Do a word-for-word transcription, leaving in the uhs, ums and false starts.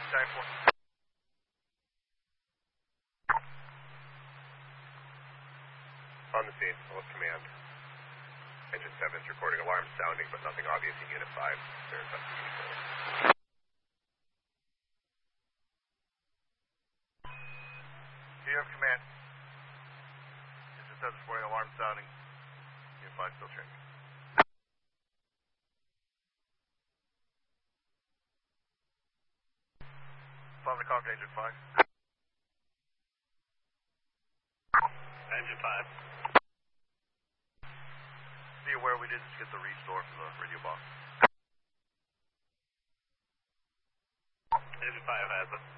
Time four. On the scene, West Command. Engine seven is recording alarm sounding, but nothing obvious in Unit five. They're investigating further. D F Command. Engine seven is reporting alarm sounding. Unit five still changing. Found the contact Engine five. Engine five. Be aware we didn't get the restore from the radio box. Engine five has it.